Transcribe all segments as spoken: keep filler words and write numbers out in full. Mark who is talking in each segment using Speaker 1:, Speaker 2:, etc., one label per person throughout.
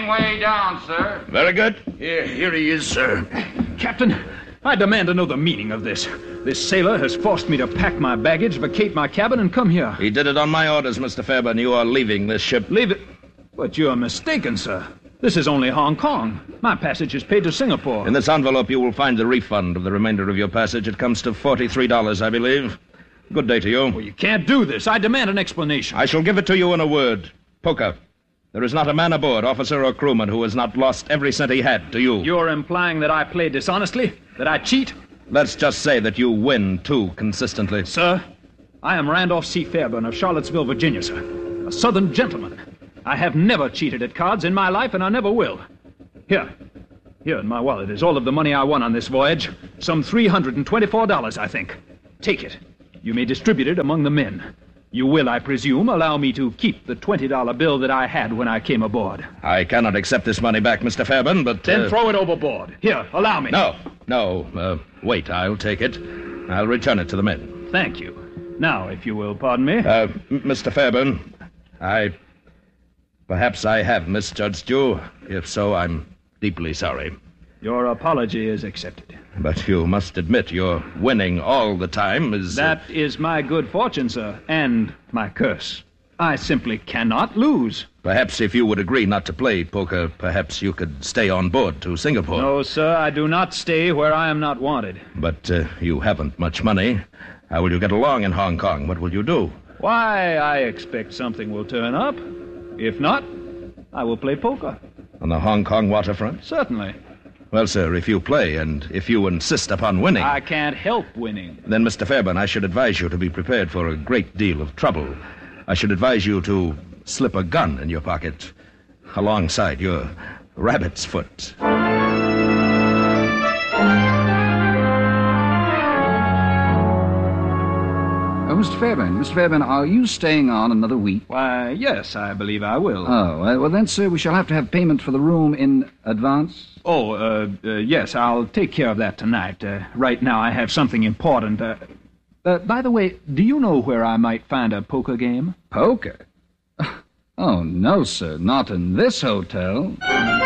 Speaker 1: gangway down, sir.
Speaker 2: Very good. Here, here he is, sir.
Speaker 3: Captain, I demand to know the meaning of this. This sailor has forced me to pack my baggage, vacate my cabin, and come here.
Speaker 2: He did it on my orders, Mister Fairburn. You are leaving this ship.
Speaker 3: Leave it? But you're mistaken, sir. This is only Hong Kong. My passage is paid to Singapore.
Speaker 2: In this envelope, you will find the refund of the remainder of your passage. It comes to forty-three dollars, I believe. Good day to you.
Speaker 3: Well, you can't do this. I demand an explanation.
Speaker 2: I shall give it to you in a word. Poker. There is not a man aboard, officer or crewman, who has not lost every cent he had to you.
Speaker 3: You're implying that I play dishonestly? That I cheat?
Speaker 2: Let's just say that you win, too, consistently.
Speaker 3: Sir, I am Randolph C. Fairburn of Charlottesville, Virginia, sir. A Southern gentleman. I have never cheated at cards in my life, and I never will. Here. Here in my wallet is all of the money I won on this voyage. Some three hundred twenty-four dollars, I think. Take it. You may distribute it among the men. You will, I presume, allow me to keep the twenty dollar bill that I had when I came aboard.
Speaker 2: I cannot accept this money back, Mister Fairburn, but...
Speaker 3: Then
Speaker 2: uh...
Speaker 3: throw it overboard. Here, allow me.
Speaker 2: No, no. Uh, wait, I'll take it. I'll return it to the men.
Speaker 3: Thank you. Now, if you will pardon me...
Speaker 2: Uh, Mister Fairburn, I... Perhaps I have misjudged you. If so, I'm deeply sorry.
Speaker 3: Your apology is accepted.
Speaker 2: But you must admit your winning all the time is...
Speaker 3: That uh... is my good fortune, sir, and my curse. I simply cannot lose.
Speaker 2: Perhaps if you would agree not to play poker, perhaps you could stay on board to Singapore.
Speaker 3: No, sir, I do not stay where I am not wanted.
Speaker 2: But uh, you haven't much money. How will you get along in Hong Kong? What will you do?
Speaker 3: Why, I expect something will turn up. If not, I will play poker.
Speaker 2: On the Hong Kong waterfront?
Speaker 3: Certainly.
Speaker 2: Well, sir, if you play and if you insist upon winning...
Speaker 3: I can't help winning.
Speaker 2: Then, Mister Fairburn, I should advise you to be prepared for a great deal of trouble. I should advise you to slip a gun in your pocket alongside your rabbit's foot.
Speaker 4: Oh, Mister Fairburn, Mister Fairburn, are you staying on another week?
Speaker 3: Why, yes, I believe I will.
Speaker 4: Oh, uh, well then, sir, we shall have to have payment for the room in advance.
Speaker 3: Oh, uh, uh yes, I'll take care of that tonight. Uh, right now I have something important. Uh, uh, by the way, do you know where I might find a poker game?
Speaker 4: Poker? Oh, no, sir, not in this hotel.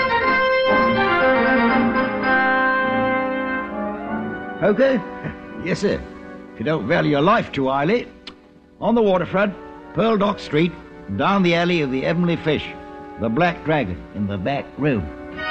Speaker 5: Poker? Yes, sir. If you don't value your life too highly, on the waterfront, Pearl Dock Street, down the alley of the Heavenly Fish, the Black Dragon in the back room.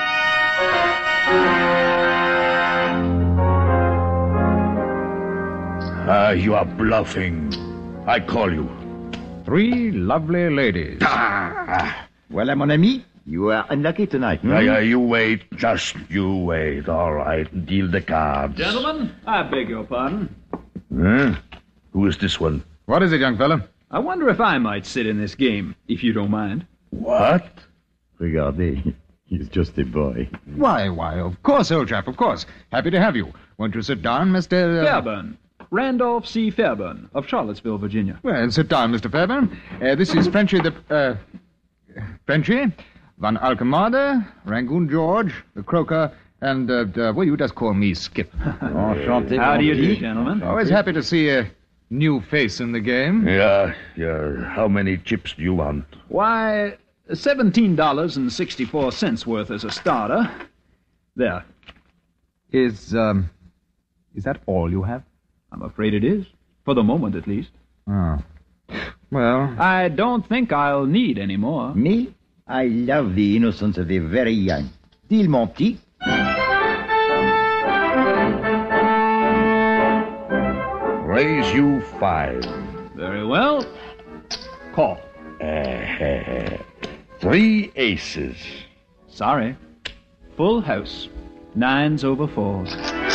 Speaker 6: Ah, uh, you are bluffing. I call you.
Speaker 7: Three lovely ladies.
Speaker 5: Ah. Well, mon ami, you are unlucky tonight. Hmm?
Speaker 6: Yeah, yeah, you wait. Just you wait. All right, deal the cards.
Speaker 3: Gentlemen, I beg your pardon.
Speaker 6: Huh? Who is this one?
Speaker 7: What is it, young fella?
Speaker 3: I wonder if I might sit in this game, if you don't mind.
Speaker 6: What?
Speaker 5: Regardez, he's just a boy.
Speaker 7: Why, why, of course, old chap, of course. Happy to have you. Won't you sit down, Mister... Uh...
Speaker 3: Fairburn. Randolph C. Fairburn of Charlottesville, Virginia.
Speaker 7: Well, sit down, Mister Fairburn. Uh, this is Frenchy the... Uh, Frenchy, Van Alkemade, Rangoon George, the Croaker, and, uh, uh, well, you just call me Skip.
Speaker 5: Enchanté.
Speaker 3: How do you do, gentlemen?
Speaker 7: Always happy to see a new face in the game.
Speaker 6: Yeah, yeah. How many chips do you want?
Speaker 3: Why, seventeen dollars and sixty-four cents worth as a starter. There.
Speaker 7: Is, um, is that all you have?
Speaker 3: I'm afraid it is. For the moment, at least.
Speaker 7: Oh. Well...
Speaker 3: I don't think I'll need any more.
Speaker 5: Me? I love the innocence of the very young. Deal, mon petit.
Speaker 6: Raise you five.
Speaker 3: Very well. Call.
Speaker 6: Uh, three aces.
Speaker 3: Sorry. Full house. Nines over fours.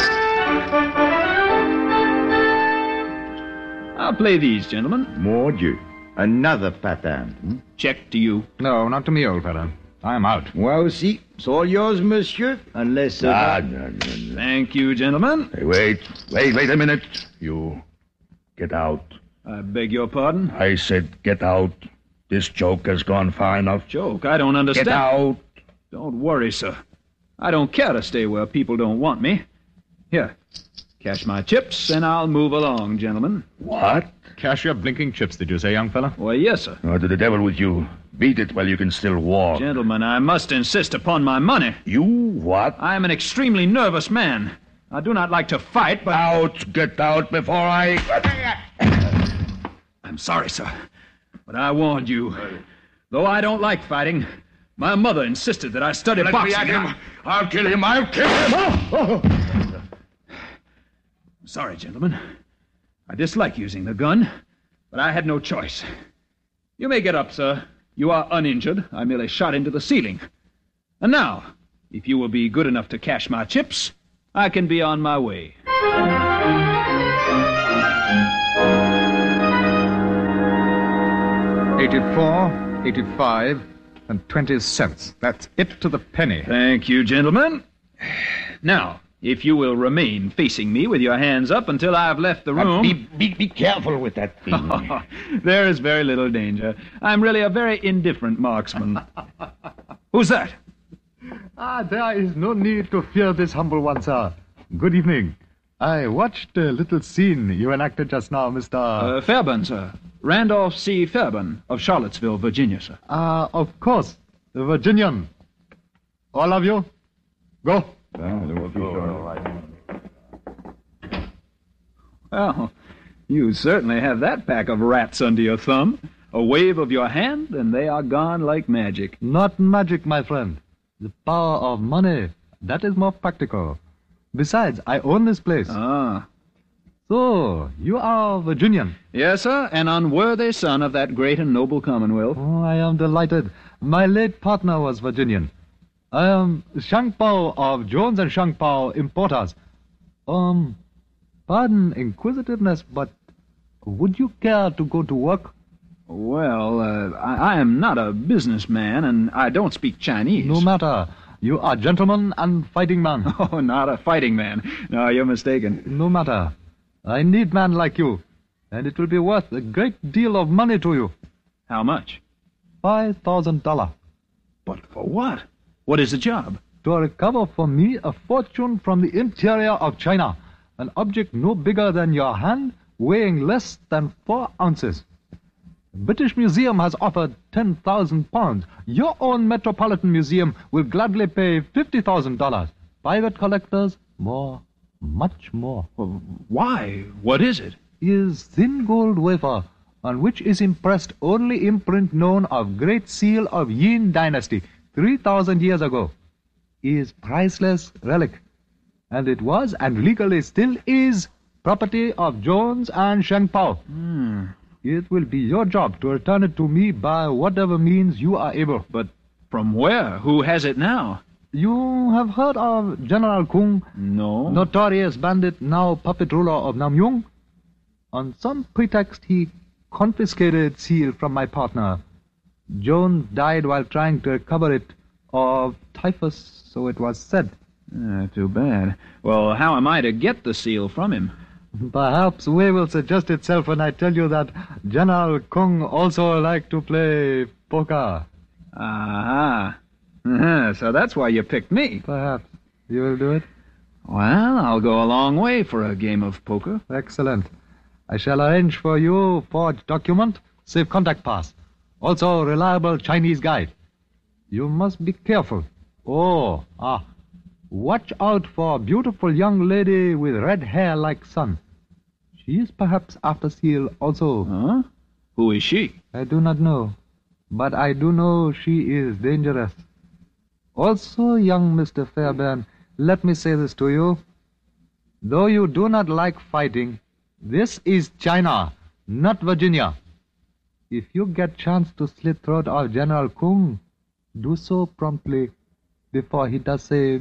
Speaker 3: I'll play these, gentlemen.
Speaker 5: Mon Dieu. Another pattern. Hmm?
Speaker 3: Check to you.
Speaker 7: No, not to me, old fellow. I'm out.
Speaker 5: Moi aussi. It's all yours, monsieur, unless... Uh,
Speaker 6: ah, no, no, no.
Speaker 3: Thank you, gentlemen.
Speaker 6: Hey, wait. Wait, wait a minute. You get out.
Speaker 3: I beg your pardon?
Speaker 6: I said get out. This joke has gone far enough.
Speaker 3: Joke? I don't understand.
Speaker 6: Get out.
Speaker 3: Don't worry, sir. I don't care to stay where people don't want me. Here, cash my chips, and I'll move along, gentlemen.
Speaker 6: What?
Speaker 7: Cash your blinking chips, did you say, young fella?
Speaker 3: Why, yes, sir.
Speaker 6: Oh, to the devil with you. Beat it while you can still walk.
Speaker 3: Gentlemen, I must insist upon my money.
Speaker 6: You what?
Speaker 3: I am an extremely nervous man. I do not like to fight, but...
Speaker 6: Out! Get out before I...
Speaker 3: I'm sorry, sir, but I warned you. Though I don't like fighting, my mother insisted that I study
Speaker 6: Let
Speaker 3: boxing.
Speaker 6: me at him. I'll kill him. I'll kill him. Oh, oh.
Speaker 3: Sorry, gentlemen. I dislike using the gun, but I had no choice. You may get up, sir. You are uninjured. I merely shot into the ceiling. And now, if you will be good enough to cash my chips, I can be on my way.
Speaker 7: Eighty-four, eighty-five, and twenty cents. That's it to the penny.
Speaker 3: Thank you, gentlemen. Now, if you will remain facing me with your hands up until I've left the room...
Speaker 6: Be, be, be careful with that thing.
Speaker 3: There is very little danger. I'm really a very indifferent marksman. Who's that?
Speaker 1: Ah, there is no need to fear this humble one, sir. Good evening. I watched a little scene you enacted just now, Mister...
Speaker 3: Uh, Fairburn, sir. Randolph C. Fairburn of Charlottesville, Virginia, sir.
Speaker 1: Ah, uh, of course. The Virginian. All of you, go.
Speaker 3: Well, you certainly have that pack of rats under your thumb. A wave of your hand, and they are gone like magic.
Speaker 1: Not magic, my friend. The power of money. That is more practical. Besides, I own this place.
Speaker 3: Ah.
Speaker 1: So, you are Virginian?
Speaker 3: Yes, sir, an unworthy son of that great and noble Commonwealth.
Speaker 1: Oh, I am delighted. My late partner was Virginian. I am Shangpao of Jones and Shangpao Importers. Um, pardon inquisitiveness, but would you care to go to work?
Speaker 3: Well, uh, I, I am not a businessman, and I don't speak Chinese.
Speaker 1: No matter. You are gentleman and fighting man.
Speaker 3: Oh, not a fighting man. No, you're mistaken.
Speaker 1: No matter. I need man like you, and it will be worth a great deal of money to you.
Speaker 3: How much?
Speaker 1: Five thousand dollars.
Speaker 3: But for what? What is the job?
Speaker 1: To recover for me a fortune from the interior of China, an object no bigger than your hand, weighing less than four ounces. The British Museum has offered ten thousand pounds. Your own Metropolitan Museum will gladly pay fifty thousand dollars. Private collectors, more, much more.
Speaker 3: Well, why? What is it?
Speaker 1: Is thin gold wafer, on which is impressed only imprint known of Great Seal of Yin Dynasty, three thousand years ago, is priceless relic, and it was and legally still is property of Jones and Shangpao.
Speaker 3: Hmm.
Speaker 1: It will be your job to return it to me by whatever means you are able.
Speaker 3: But from where? Who has it now?
Speaker 1: You have heard of General Kung,
Speaker 3: No.
Speaker 1: notorious bandit, now puppet ruler of Namyung? On some pretext, he confiscated seal from my partner. Jones died while trying to recover it of typhus, so it was said.
Speaker 3: Uh, too bad. Well, how am I to get the seal from him?
Speaker 1: Perhaps way will suggest itself when I tell you that General Kung also liked to play poker.
Speaker 3: Aha. Uh-huh. So that's why you picked me.
Speaker 1: Perhaps. You will do it?
Speaker 3: Well, I'll go a long way for a game of poker.
Speaker 1: Excellent. I shall arrange for you forged document, safe contact pass. Also reliable Chinese guide. You must be careful. Oh, ah. Watch out for a beautiful young lady with red hair like sun. She is perhaps after seal also.
Speaker 3: Huh? Who is she?
Speaker 1: I do not know, but I do know she is dangerous. Also, young Mister Fairbairn, let me say this to you. Though you do not like fighting, this is China, not Virginia. If you get chance to slit throat of General Kung, do so promptly before he does say